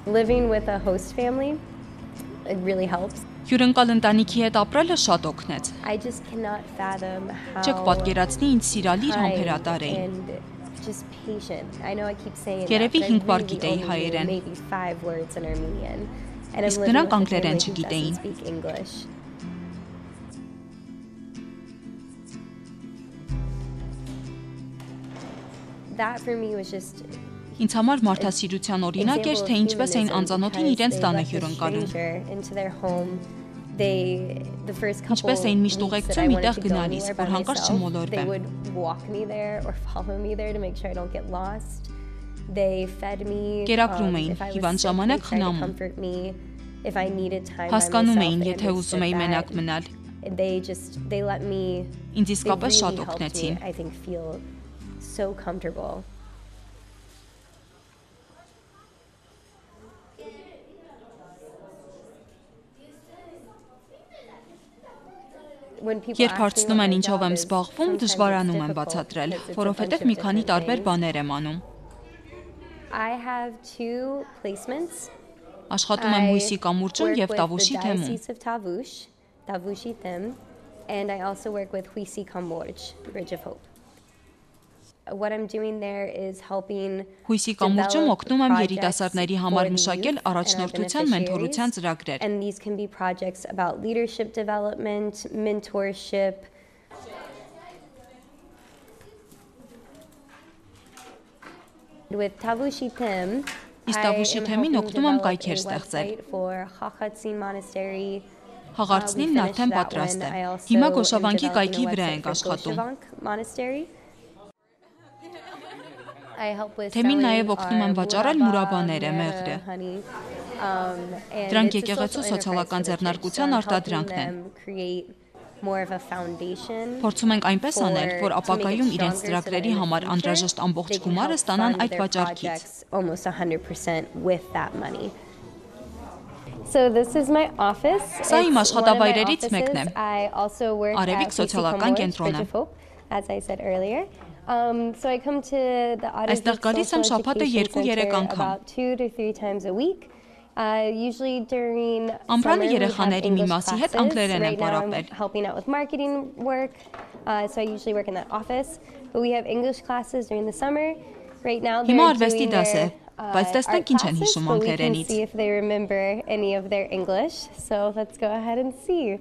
Living with a host family, it really helps. Հյուրընկալ ընտանիքի հետ ապրելը շատ օգնեց։ I just cannot fathom how Չեք պատկերացնի ինձ սիրալիր kind համբերատար էին։ and just patient. I know I keep saying that, Երևի but I 5 բառ really գիտեի only knew հայերեն։ maybe 5 words in Armenian. And I'm Իսկ living նրանք with a անգլերեն family who չգիտեին։ doesn't speak English. That for me was just Ինձ համար մարդասիրության օրինակ էր, թե ինչպես էին անծանոթին իրենց տանը հյուրընկալում։ Ինչպես էին միշտ ուղեկցում մի տեղ գնալիս, որ հանկարծ չմոլորվեմ։ Կերակրում էին, հիվանդ ժամանակ խնամում։ Հասկանում էին, եթե ուզում էի մենակ մնալ։ Ինձ իսկապես շատ օգնեցին։ So comfortable. Երբ հարցնում են ինչով եմ զբաղվում, դժվարանում եմ բացատրել, որովհետև մի քանի տարբեր բաներ եմ անում։ Աշխատում եմ հույսի կամուրջում և Տավուշի թեմում։ And I also work with Huisi Kamorj, Bridge of Hope. What I'm doing there is helping Հույսի կամուրջում օգնում եմ երիտասարդների համար մշակել առաջնորդության մենթորության ծրագրեր։ And these can be projects about leadership development, mentorship. With Tavushi Them, Իսկ Տավուշի թեմին օգնում եմ կայքեր ստեղծել։ Հաղարծնինն արդեն պատրաստ է։ Հիմա Գոշավանքի կայքի վրա ենք աշխատում։ Թեմին նաև օգնում եմ վաճառել մուրաբաները, մեղրը։ Դրանք եկեղեցու սոցիալական ձեռնարկության արտադրանքն են։ Փորձում ենք այնպես անել, որ ապագայում իրենց ծրագրերի համար անհրաժեշտ ամբողջ գումարը ստանան այդ վաճառքից։ So this is my office. Սա իմ աշխատավայրերից մեկն է։ Արևիկ սոցիալական կենտրոնը։ As I said earlier. So I come to the Այստեղ գալիս եմ շաբաթը 2-3 անգամ։ about 2 to 3 times a week. Usually during Ամռանը երեխաների մի մասի հետ անգլերեն եմ պարապել։ Helping out with marketing work. So I usually work in that office, but we have English classes during the summer. Right now Հիմա they're արվեստի doing դաս է, their բայց տեսնենք ինչ են հիշում but we can անգլերենից։ see if they remember any of their English. So let's go ahead and see.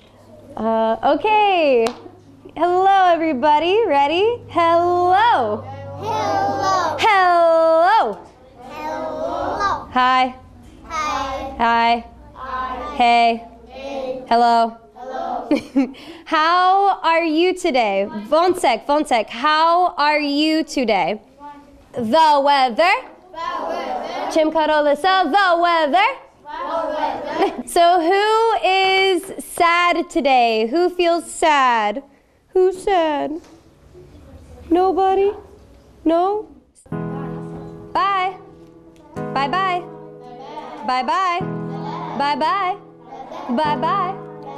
Okay. Hello everybody. Ready? Hello. Hello. Hello. Hello. Hi. Hi. Hi. Hi. Hey. Hey. Hello. Hello. How are you today? Vonsek. How are you today? The weather. Chimkarolisa, the weather. So who is sad today? Who feels sad? Who's sad? Nobody? No? Bye. Bye-bye. Bye-bye. Bye-bye. Bye-bye.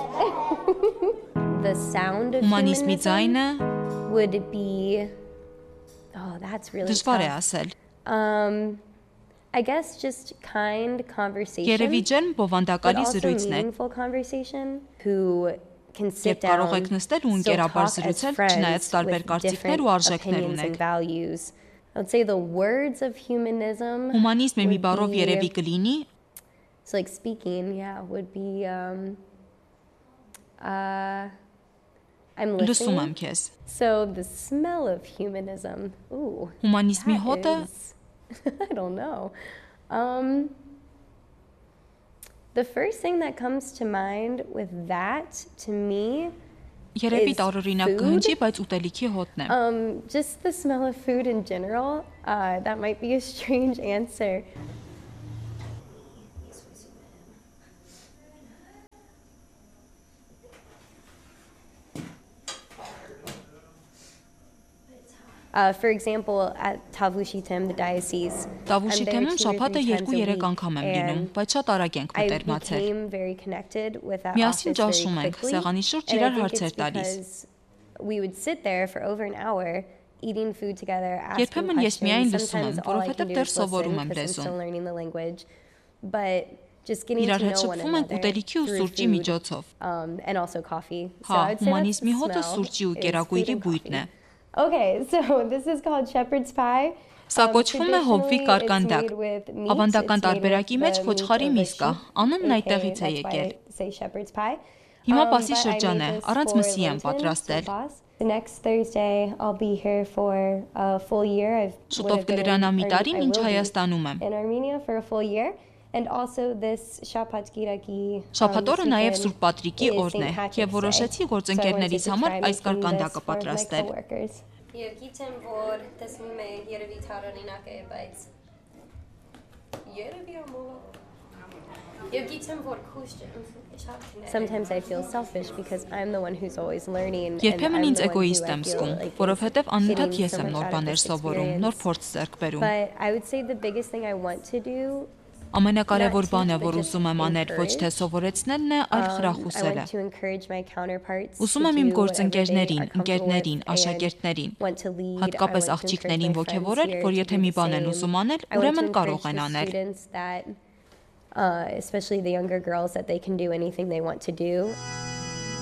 The sound of Հումանիզմի ձայնը would be, oh, that's really դժվար է tough. ասել։ I guess just kind conversation. Երևի ջերմ But բովանդակալի also զրույցն է, meaningful conversation. Who can sit երբ կարող down, եք նստել ու still ընկերաբար talk as զրուցել, friends չնայած տարբեր with կարծիքներ different ու արժեքներ opinions and ունեք։ values. I would say the words of humanism. Հումանիզմը մի would բառով be- երևի կլինի, So like speaking, yeah, would be I'm լսում listening. եմ քեզ։ So the smell of humanism. Ooh. Հումանիզմի that հոտը is- I don't know. The first thing that comes to mind with that, to me, երևի is տարօրինակ food. կհնչի, բայց ուտելիքի հոտն է։ just the smell of food in general. That might be a strange answer. For example, at Tavushitem, the diocese, Տավուշի I'm there թեմում 2 or շաբաթը 3 times a 2-3 week, անգամ եմ լինում, and բայց շատ արագ ենք I մտերմացել։ became very connected with that Միասին office very ճաշում ենք, quickly. սեղանի շուրջ And I իրար think հարցեր it's տալիս։ because we would sit there for over an hour eating food together, asking Երբեմն ես միայն questions. լսում եմ, Sometimes all I որովհետև can do դեռ is սովորում listen եմ because I'm լեզուն։ still learning the language. but just getting to Իրար հետ know one շփվում ենք another ուտելիքի ու through սուրճի food, միջոցով։ and also coffee. So Հա, I would say that's հումանիզմի the հոտը smell սուրճի ու is կերակույրի food and բույտն է։ coffee. Okay, so this is called shepherd's pie. Սա կոչվում է հովվի Traditionally, կարկանդակ։ it's made with meat. Ավանդական It's made տարբերակի with մեջ the խոչխարի meat of միս the կա։ sheep, Անունն aka այդտեղից է that's why եկել։ I say shepherd's pie. Հիմա But պասի I շրջան made է, this առանց for մսի եմ Lenten, պատրաստել։ so fast. The next Thursday, I'll be here for a full year. I would Շուտով have been կլրանա մի տարի, I մինչ will be Հայաստանում եմ։ in Armenia for a full year. And also this Shapat Giraki Շաբաթ օրը նաև weekend Սուրբ Պատրիկի is օրն է, St. Patrick's եւ որոշեցի Day. գործընկերներիս So I wanted to համար try այս making կարկանդակը this for, like, պատրաստել։ coworkers. Եվ գիտեմ, որ տեսնում է երևի տարօրինակ է, բայց երևի ամոհ։ Եվ գիտեմ, որ Sometimes I feel selfish because I'm the one who's always learning. Երբեմն ինձ էգոիստ եմ զգում, որովհետև անընդհատ ես եմ նոր բաներ սովորում, նոր փորձ ձեռք բերում։ But I would say the biggest thing I want to do Ամենակարևոր բանը, որ ուզում եմ անել, ոչ թե սովորեցնելն է, այլ I խրախուսելը։ want to encourage my counterparts Ուզում to եմ իմ do whatever they գործընկերներին, are comfortable ընկերներին, with and աշակերտներին, want to lead. I հատկապես want to աղջիկներին encourage my friends ողջևորել, here որ to եթե do մի the բան են same. ուզում անել, I want to ուրեմն կարող encourage են the անել։ students that especially the younger girls that they can do anything they want to do.